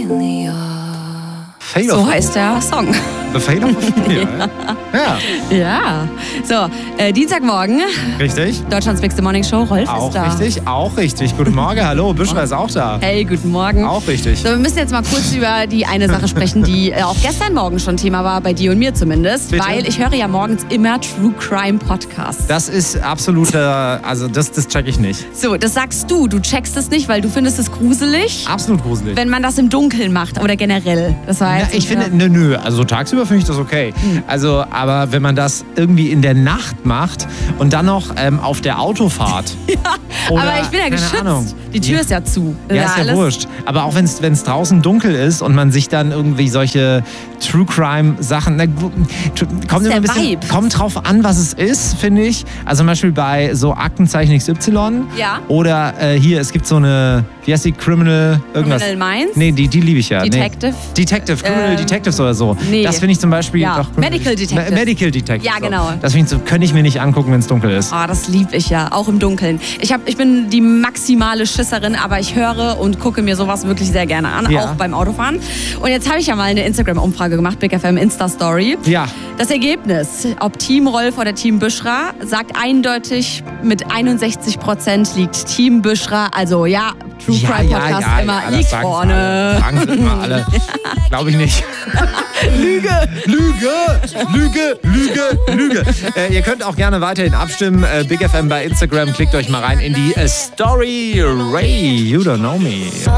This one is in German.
Fate So of heißt der Song. The Fate of Ophelia. Ja, Ja. So, Dienstagmorgen, richtig. Deutschlands Bigste Morning Show. Rolf Auch ist da. richtig, auch richtig. Guten Morgen, hallo, Büschra ist auch da. Hey, guten Morgen. Auch richtig. So, wir müssen jetzt mal kurz über die eine Sache sprechen, die auch gestern Morgen schon Thema war, bei dir und mir zumindest. Bitte? Weil ich höre ja morgens immer True Crime Podcasts. Das ist absoluter, also das check ich nicht. So, das sagst du. Du checkst es nicht, weil du findest es gruselig, Absolut gruselig. wenn man das im Dunkeln macht oder generell. Das war Ja, jetzt ich finde, nö, also tagsüber finde ich das okay. Also, aber wenn man das irgendwie in der Nacht macht und dann noch auf der Autofahrt. Oder, aber ich bin ja keine geschützt. Ahnung. Die Tür ist ja zu. Ja, ist ja alles- wurscht. Aber auch wenn es draußen dunkel ist und man sich dann irgendwie solche True Crime Sachen, kommt immer ein bisschen, Vibe. kommt drauf an, was es ist, finde ich. Also zum Beispiel bei so Aktenzeichen XY. Ja. Oder hier, es gibt so eine, wie heißt die, Criminal irgendwas? Criminal Minds? Nee, die liebe ich ja. Detective? Nee. Detective, Criminal Detectives oder so. nee. Das finde ich zum Beispiel Ja, doch. Medical Detectives. Medical Detectives. Ja, genau. So. Das finde ich so, könnte ich mir nicht angucken, wenn es dunkel ist. Oh, das liebe ich ja, auch im Dunkeln. Ich bin die maximale Schisserin, aber ich höre und gucke mir sowas wirklich sehr gerne an, Ja. auch beim Autofahren. Und jetzt habe ich ja mal eine Instagram-Umfrage gemacht, Big FM Insta-Story. Ja. Das Ergebnis, ob Team Rolf oder Team Büschra, sagt eindeutig, mit 61% liegt Team Büschra. Also ja, True Crime Podcast immer das liegt sagen sie vorne. alle. Sagen sie immer alle. Glaube ich nicht. Lüge! Lüge. Ihr könnt auch gerne weiterhin abstimmen. Big FM bei Instagram. Klickt euch mal rein in die Story. Ray, you don't know me.